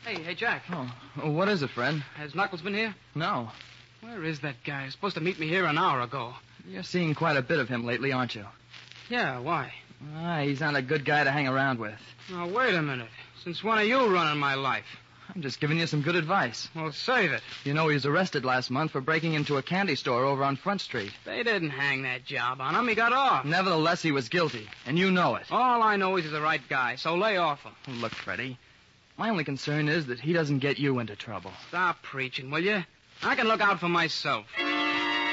Hey, Jack. Oh, what is it, friend? Has Knuckles been here? No. Where is that guy? He's supposed to meet me here an hour ago. You're seeing quite a bit of him lately, aren't you? Yeah, why? He's not a good guy to hang around with. Now, wait a minute. Since when are you running my life? I'm just giving you some good advice. Well, save it. You know he was arrested last month for breaking into a candy store over on Front Street. They didn't hang that job on him. He got off. Nevertheless, he was guilty, and you know it. All I know is he's the right guy, so lay off him. Look, Freddie, my only concern is that he doesn't get you into trouble. Stop preaching, will you? I can look out for myself.